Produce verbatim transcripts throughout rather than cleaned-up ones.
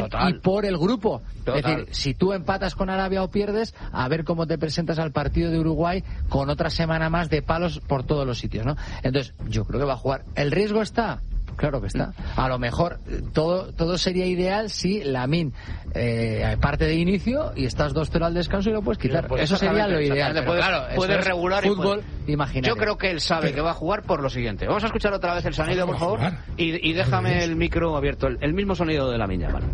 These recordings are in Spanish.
Total. y por el grupo. Total. Es decir, si tú empatas con Arabia o pierdes, a ver cómo te presentas al partido de Uruguay con otra semana más de palos por todos los sitios, ¿no? Entonces, yo creo que va a jugar. ¿El riesgo está? Claro que está. A lo mejor todo todo sería ideal si Lamine eh, parte de inicio y estás dos cero al descanso y lo puedes quitar. Pues eso sería lo ideal. Pero puedes, claro, puedes regular fútbol y imaginario. Yo creo que él sabe pero, que va a jugar por lo siguiente. Vamos a escuchar otra vez el sonido, por favor, y, y déjame el micro abierto, el, el mismo sonido de Lamine Yamal.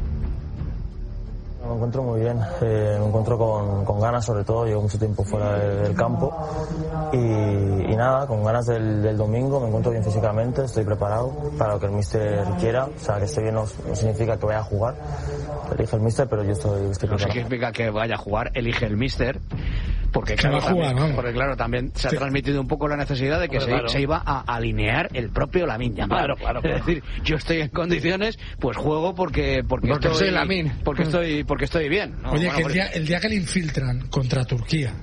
Me encuentro muy bien, eh, me encuentro con, con ganas, sobre todo, llevo mucho tiempo fuera de, del campo y, y nada, con ganas del, del domingo, me encuentro bien físicamente, estoy preparado para lo que el míster quiera, o sea, que esté bien no, no significa que vaya a jugar, elige el míster, pero yo estoy, estoy preparado. No significa que vaya a jugar, elige el míster, porque claro, va a jugar, también, ¿no? porque claro, también se ha sí. transmitido un poco la necesidad de que Hombre, se, claro. se iba a alinear el propio Lamine Yamal. Claro, claro, claro. Es decir, yo estoy en condiciones, pues juego porque porque, Porque estoy, soy Lamine. porque estoy porque estoy bien. ¿no? Oye, Bueno, que el pues- día, el día que le infiltran contra Turquía,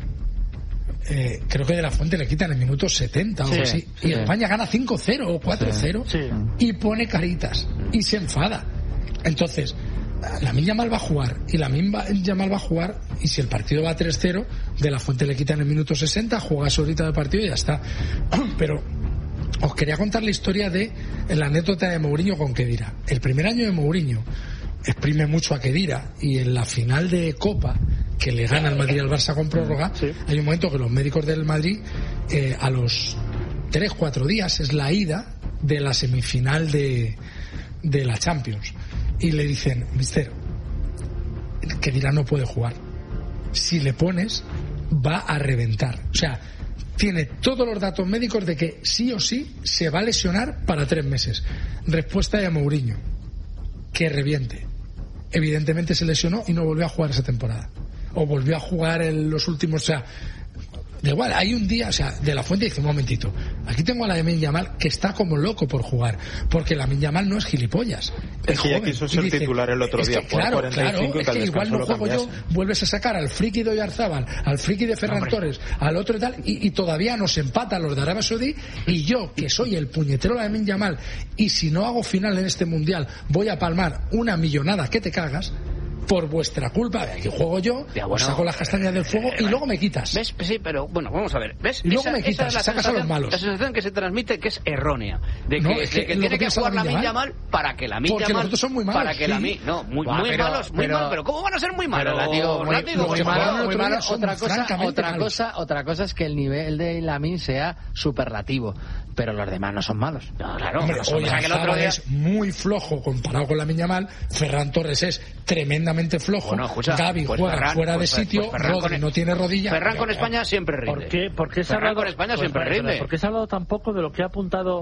eh, creo que de la Fuente le quitan en el minuto setenta o Sí, algo así, sí. y España gana cinco cero o cuatro cero Sí. y pone caritas y se enfada. Entonces, Lamine Yamal va a jugar y Lamine Yamal va a jugar y si el partido va a tres cero, de la Fuente le quitan en el minuto sesenta, juega su horita de partido y ya está. Pero os quería contar la historia de la anécdota de Mourinho con Khedira. El primer año de Mourinho exprime mucho a Khedira y en la final de Copa que le gana el Madrid al Barça con prórroga, sí. hay un momento que los médicos del Madrid eh, a los tres cuatro días es la ida de la semifinal de, de la Champions y le dicen, mister, Khedira no puede jugar, si le pones va a reventar, o sea, tiene todos los datos médicos de que sí o sí se va a lesionar para tres meses. Respuesta de Mourinho, que reviente. Evidentemente se lesionó y no volvió a jugar esa temporada. O volvió a jugar en los últimos, o sea, da igual, hay un día, o sea, de la Fuente dice, un momentito, aquí tengo a la Lamine Yamal que está como loco por jugar, porque la Lamine Yamal no es gilipollas. Es que ya quiso ser dice, titular el otro es día, que, por claro, cuarenta y cinco claro, y que es que al igual descanso no lo juego yo, cambiase. vuelves a sacar al friki de Oyarzábal, al friki de Ferran Hombre. Torres, al otro y tal, y, y todavía nos empatan los de Arabia Saudí, y yo, que soy el puñetero de Lamine Yamal, y si no hago final en este mundial, voy a palmar una millonada que te cagas, por vuestra culpa, aquí juego yo, Ya, bueno, os saco las castañas del fuego y luego me quitas. ¿Ves? Sí, pero bueno, vamos a ver. ¿Ves? Y luego esa, me quitas, esa es la sacas a los sensación, malos. la sensación que se transmite que es errónea. De que, No, de es que, que lo tiene que que piensa jugar Lamine Lamine Yamal, Yamal para que Lamine porque Yamal... los otros son muy malos, Para que sí. Lamine... No, muy, Buah, muy pero- malos, muy pero- malos. Pero ¿cómo van a ser muy malos? Pero látigo, muy, Látigo, muy pues, malo, malos, muy otro malo. día son Otra cosa, francamente otra malos. cosa, otra cosa es que el nivel de Lamine sea superlativo, pero los demás no son malos. No, claro, Hombre, o sea, Oyarzábal que el otro día... es muy flojo comparado con Lamine Yamal, Ferran Torres es tremendamente flojo, Bueno, escucha, Gavi pues juega Ferran, fuera pues, de sitio, pues Ferran Rodri con- no tiene rodilla. Ferran con Pero, España siempre rinde. ¿Por qué, por qué se ha Ferran hablado, con España pues, siempre vale, rinde. ¿Por qué se ha hablado tampoco de lo que ha apuntado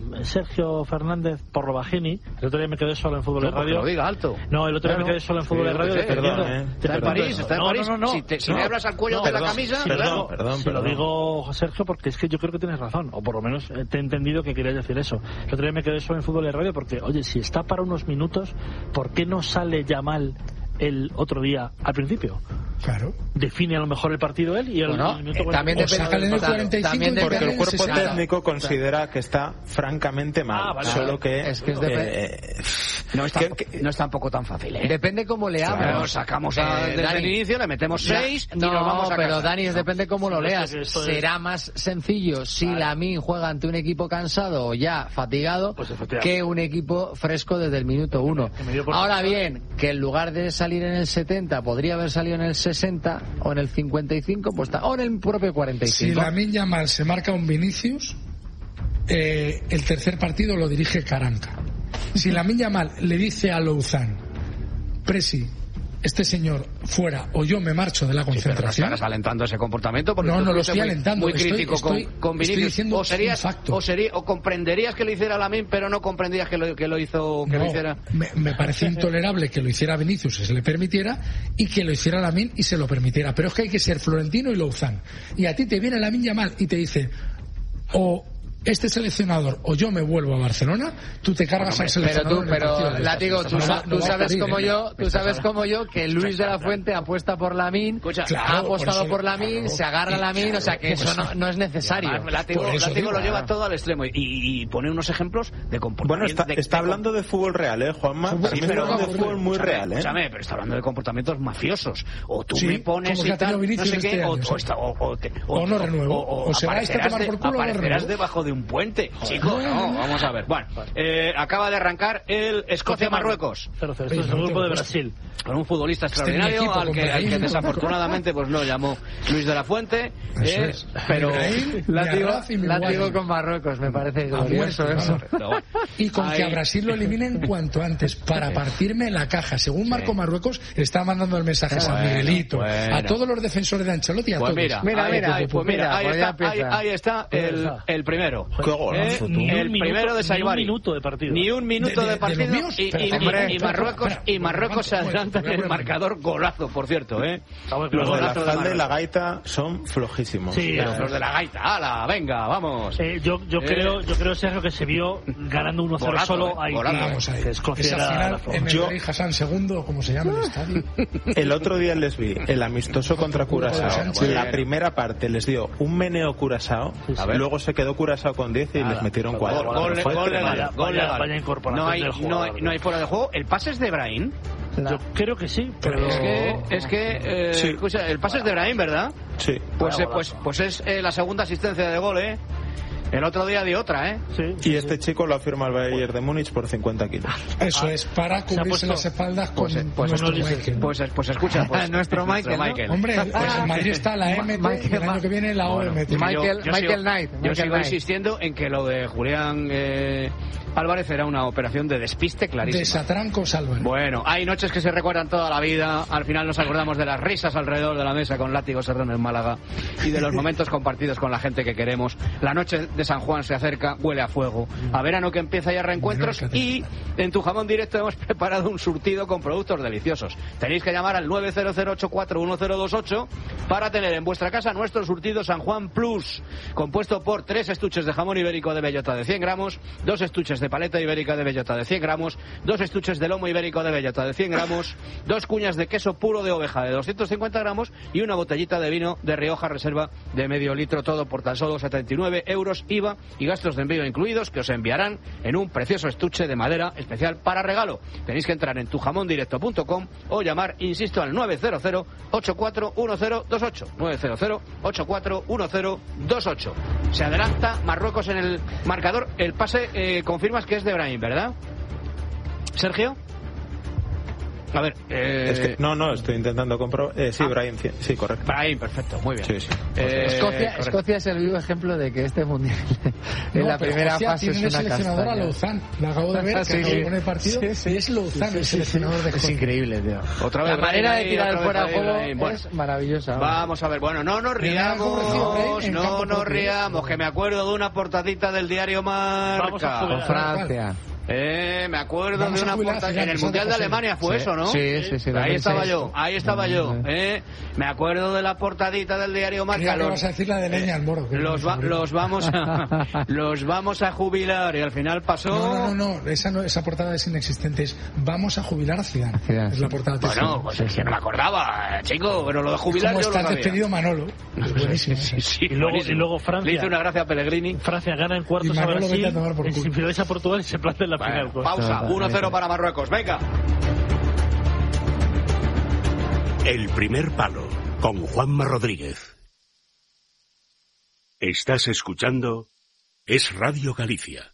Sergio Fernández por Robagini? El otro día me quedé solo en Fútbol de No, porque Radio. lo diga alto. No, el otro día Claro. me quedé solo en Fútbol de Sí, Radio. yo qué sé, defendiendo- perdón, ¿eh? Está en defendiendo París, eso. está en No, París. no, no, no. Si, te, si No. me hablas al cuello No, de la perdón, camisa... sí, perdón, claro. perdón, Se lo perdón. digo, Sergio, porque es que yo creo que tienes razón, o por lo menos eh, te he entendido que querías decir eso. El otro día me quedé solo en Fútbol de Radio porque, oye, si está para unos minutos, ¿por qué no sale Yamal el otro día al principio? Claro. Define a lo mejor el partido él y el, Bueno, el minuto eh, también O cuarenta y cinco. sácale en el cuarenta y cinco También y depende- Porque el pégale en cuerpo sesenta. técnico considera que está francamente mal, Ah, vale, solo que, es que es eh, No es, que- tampoco, que- no es tampoco tan fácil, ¿eh? Depende cómo le Claro, hables. sacamos a, Eh, desde Dani, el inicio, le metemos Ya- seis y no, nos vamos a pero casa. Dani, es depende cómo lo Sí, leas. sí, esto es- Será más sencillo si Vale. Lamine juega ante un equipo cansado o ya fatigado Pues efectivamente. que un equipo fresco desde el minuto uno. que me dio por Ahora pensar. bien, que en lugar de salir en el setenta podría haber salido en el sesenta o en el cincuenta y cinco, pues está, o en el propio cuarenta y Si cinco. Lamine Yamal se marca un Vinicius, eh, el tercer partido lo dirige Caranca. Si Lamine Yamal le dice a Louzán, Presi, este señor fuera o yo me marcho de la Sí, pero no concentración. estás alentando ese comportamiento porque No, tú no lo fuiste estoy muy, alentando, muy estoy- crítico estoy- con, con estoy Vinicius. diciendo o serías un facto. o sería o comprenderías que lo hiciera Lamine pero no comprendías que lo que lo hizo que No, lo hiciera me, me parece intolerable que lo hiciera Vinicius y se le permitiera y que lo hiciera Lamine y se lo permitiera. Pero es que hay que ser Florentino y Louzán. Y a ti te viene Lamine Yamal y te dice o este seleccionador o yo me vuelvo a Barcelona, tú te cargas bueno, al seleccionador. Pero tú, pero Látigo, tú, sa- tú sabes como yo, tú sabes como yo que Luis de la Fuente apuesta por Lamine, claro, ha apostado por, por Lamine, claro. se agarra a Lamine, o sea que eso no, no es necesario. Además, Látigo, Por eso Látigo digo, lo lleva claro. todo al extremo y, y pone unos ejemplos de comportamiento. Bueno, está, de, está de, hablando de fútbol real, ¿eh, Juanma? Fútbol- Sí, sí, pero pero de fútbol muy escúchame, real, ¿eh? Escúchame, pero está hablando de comportamientos mafiosos. O tú Sí, me pones como que y ha tenido tal, no Vinicius sé este qué, año, o, sí. o, esta- o, o te- O no renuevo, o se va este a aparecerás tomar por de- culo o no aparecerás renuevo. debajo de un puente. Chico, no, vamos a ver. Bueno, eh, acaba de arrancar el Escocia-Marruecos. cero cero, Oye, esto es el no grupo de tengo Brasil. Con un futbolista Este es mi extraordinario equipo, al con que, al que Brahim. desafortunadamente pues no llamó Luis de la Fuente. Eso eh, es. pero Brahim, Látigo, mi Arraz y mi Látigo Guay. con Marruecos, me parece A glorioso muerte, eso. vamos. Pero bueno, Y con que a ahí- Brasil lo eliminen cuanto antes para partirme la caja. Según Marco Marruecos está mandando el mensaje a San Bueno, Miguelito, bueno. a todos los defensores de Ancelotti y a Pues todos. mira, Mira, ahí, mira, ahí, pues mira, mira, ahí, pues está, ya ahí, empieza. ahí está el, el primero. Qué golazo, tú. Ni un El minuto- primero de ni Saibari. un minuto de partido. Ni un minuto De- de- de, de partido. los míos, y, y- espera, y- hombre, y espera, Marruecos, espera, y Marruecos se espera, adelanta en espera, el espera. marcador golazo, por cierto, ¿eh? Estamos Los de la Golazo de falda y la Marruecos. gaita son flojísimos. Sí, Pero eh, los de la gaita, ala, venga, vamos. Eh, yo, yo Eh. creo, yo creo Sergio, que se vio ganando uno cero Golazo, solo eh, a Haití, golazo. Vamos ahí. que Escocia Esa era final la forma. en el Yo- Rey Hassan segundo, como se llama el estadio. El otro día les vi el amistoso contra Curazao. Sánchez. La primera parte les dio un meneo Curazao, A ver. luego se quedó Curazao con diez y les metieron cuatro. Gol, gol, Fue gol tremendo. legal, Vaya- gol vaya- legal. vaya incorporación No hay, del no, jugador. hay, no hay fuera de juego. El pase es de Brahim. Yo creo que sí, pero Es que, es que eh, Sí. escucha, el pase es de Brahim, ¿verdad? Sí. Pues, Vaya eh, pues, pues es eh, la segunda asistencia de gol, ¿eh? El otro día de otra, ¿eh? sí. Y este chico lo firma el Bayern de Múnich por cincuenta kilos. Eso es, para se ha cubrirse puesto- las espaldas con Pues, eh, pues, nuestro unos dices- Michael. Pues, pues escucha, pues, Nuestro Michael, ¿no? Hombre, pues en Madrid está la M T Michael- y el año que viene la O M T. Michael- Michael Knight, Yo Michael sigo Knight. insistiendo en que lo de Julián eh, Álvarez era una operación de despiste clarísima. De Satranco Álvarez. Bueno, hay noches que se recuerdan toda la vida. Al final nos acordamos de las risas alrededor de la mesa con Látigo Serrano en Málaga y de los momentos compartidos con la gente que queremos. La noche de San Juan se acerca, huele a fuego. A verano que empieza ya reencuentros y en Tu Jamón Directo hemos preparado un surtido con productos deliciosos. Tenéis que llamar al nueve cero cero ocho cuatro uno cero dos ocho para tener en vuestra casa nuestro surtido San Juan Plus, compuesto por tres estuches de jamón ibérico de bellota de cien gramos, dos estuches de paleta ibérica de bellota de cien gramos, dos estuches de lomo ibérico de bellota de cien gramos, dos cuñas de queso puro de oveja de doscientos cincuenta gramos y una botellita de vino de Rioja Reserva de medio litro, todo por tan solo setenta y nueve euros I V A y gastos de envío incluidos, que os enviarán en un precioso estuche de madera especial para regalo. Tenéis que entrar en tu jamón directo punto com o llamar, insisto, al nueve cero cero ocho cuatro uno cero dos ocho nueve cero cero ocho cuatro uno cero dos ocho. Se adelanta Marruecos en el marcador. El pase, eh, confirmas que es de Brahim, ¿verdad? ¿Sergio? A ver, eh... Es que, no, no, estoy intentando comprobar. Eh, sí, Ah. Brahim, sí, sí, correcto. Brahim, perfecto, muy bien. Sí, sí. Eh, Escocia, correcto. Escocia es el vivo ejemplo de que este mundial en No, la pero primera Escocia fase tiene es el una seleccionador a castaña. Louzán. Lo acabo de ver, que Sí, acabo sí. de poner partido. Sí, sí. Y es Louzán el seleccionador de Es Escocia. increíble, tío. Otra vez La manera Brahim de ahí, tirar el otra fuera vez de juego Brahim. Bueno, es maravillosa. Vamos a ver, bueno, no nos Le dan algo recibo, riamos, ¿eh? En no campo nos propio. riamos, que me acuerdo de una portadita del diario Vamos a Marca. jugar. Con Francia. Eh, me acuerdo Vamos de a una jubilar portada a en el Zidane, Mundial de José. Alemania fue Sí. eso, ¿no? Sí, sí, sí, Ahí dos mil estaba seis. yo, ahí estaba yo, Mm. eh. Me acuerdo de la portadita del diario Marca. Creía que Los- vas a decir la de leña al moro. que es los, mi va- favorito. los vamos a los vamos a jubilar y al final pasó. No, no, no, no, esa, no, esa portada es inexistente. Es vamos a jubilar a Zidane. Zidane. Es la portada de Bueno, Zidane. pues es que no me acordaba, chico, pero lo de jubilar ¿Cómo yo lo estás sabía. despedido, Manolo? Es buenísimo. ¿eh? Sí, sí, Y luego- buenísimo. y luego Francia. Le hizo una gracia a Pellegrini. Francia gana en cuartos Y a Manolo, Brasil, vete a tomar por en culo. semifinales a Portugal y se planta en la Bueno, final. Pues. pausa, uno cero para Marruecos, venga. El primer palo con Juanma Rodríguez. Estás escuchando Es Radio Galicia.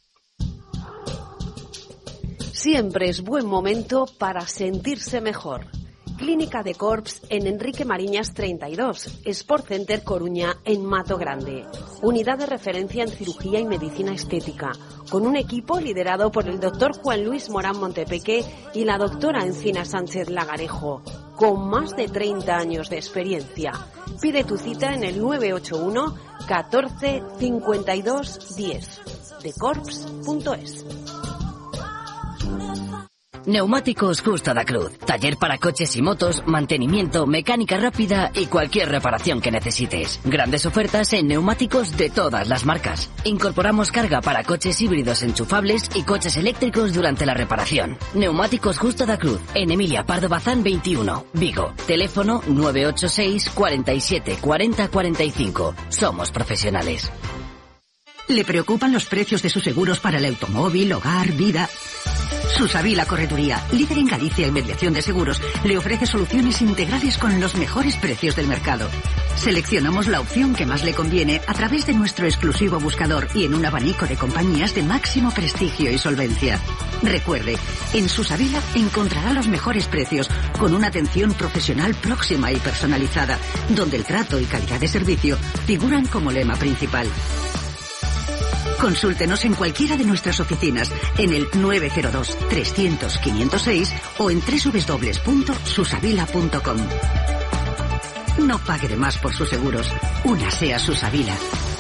Siempre es buen momento para sentirse mejor. Clínica de Corps en Enrique Mariñas treinta y dos, Sport Center Coruña en Mato Grande. Unidad de referencia en cirugía y medicina estética, con un equipo liderado por el doctor Juan Luis Morán Montepeque y la doctora Encina Sánchez Lagarejo, con más de treinta años de experiencia. Pide tu cita en el nueve ocho uno catorce cincuenta y dos diez, de corps punto es. Neumáticos Justo da Cruz. Taller para coches y motos, mantenimiento, mecánica rápida y cualquier reparación que necesites. Grandes ofertas en neumáticos de todas las marcas. Incorporamos carga para coches híbridos enchufables y coches eléctricos durante la reparación. Neumáticos Justo da Cruz. En Emilia Pardo Bazán veintiuno, Vigo. Teléfono nueve ocho seis, cuarenta y siete, cuarenta, cuarenta y cinco. Somos profesionales. ¿Le preocupan los precios de sus seguros para el automóvil, hogar, vida? Susavila Correduría, líder en Galicia en mediación de seguros, le ofrece soluciones integrales con los mejores precios del mercado. Seleccionamos la opción que más le conviene a través de nuestro exclusivo buscador y en un abanico de compañías de máximo prestigio y solvencia. Recuerde, en Susavila encontrará los mejores precios con una atención profesional próxima y personalizada, donde el trato y calidad de servicio figuran como lema principal. Consúltenos en cualquiera de nuestras oficinas en el nueve cero dos, trescientos, quinientos seis o en doble u doble u doble u punto susavila punto com. No pague de más por sus seguros. Únase a Susavila.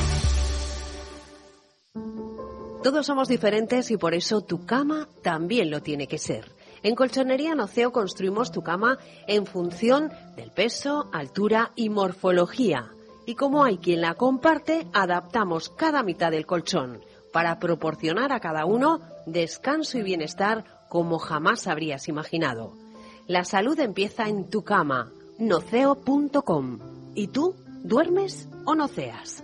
Todos somos diferentes y por eso tu cama también lo tiene que ser. En Colchonería Noceo construimos tu cama en función del peso, altura y morfología. Y como hay quien la comparte, adaptamos cada mitad del colchón para proporcionar a cada uno descanso y bienestar como jamás habrías imaginado. La salud empieza en tu cama, noceo punto com. ¿Y tú, duermes o noceas?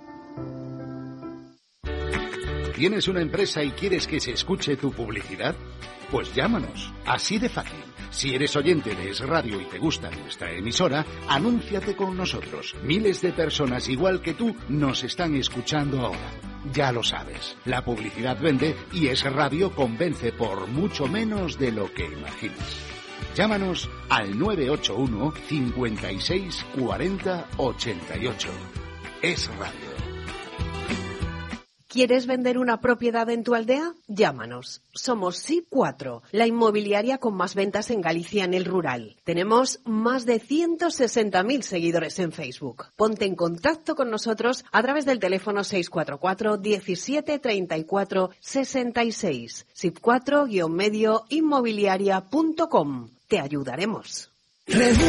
¿Tienes una empresa y quieres que se escuche tu publicidad? Pues llámanos, así de fácil. Si eres oyente de Es Radio y te gusta nuestra emisora, anúnciate con nosotros. Miles de personas igual que tú nos están escuchando ahora. Ya lo sabes, la publicidad vende y Es Radio convence por mucho menos de lo que imaginas. Llámanos al nueve ocho uno, cincuenta y seis, cuarenta, ochenta y ocho. Es Radio. ¿Quieres vender una propiedad en tu aldea? Llámanos. Somos S I P cuatro, la inmobiliaria con más ventas en Galicia en el rural. Tenemos más de ciento sesenta mil seguidores en Facebook. Ponte en contacto con nosotros a través del teléfono seis cuatro cuatro, diecisiete, treinta y cuatro, sesenta y seis. S I P cuatro guion medio inmobiliaria punto com. Te ayudaremos. Red